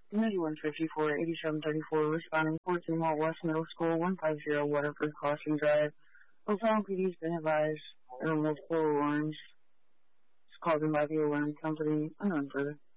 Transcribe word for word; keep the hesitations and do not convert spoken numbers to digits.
ninety-one fifty-four, eighty-seven thirty-four, responding fourteen Malt West Middle School, one five zero Waterford Crossing Drive. Oklahoma P D's been advised there are multiple alarms. It's called in by the alarm company. Unknown further.